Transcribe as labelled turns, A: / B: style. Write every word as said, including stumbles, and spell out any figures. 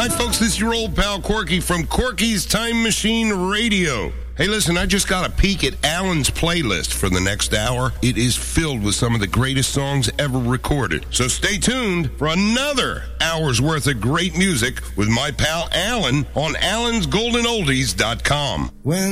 A: Hi, folks. This is your old pal Corky from Corky's Time Machine Radio. Hey, listen, I just got a peek at Alan's playlist for the next hour. It is filled with some of the greatest songs ever recorded. So stay tuned for another hour's worth of great music with my pal Alan on allens golden oldies dot com.
B: When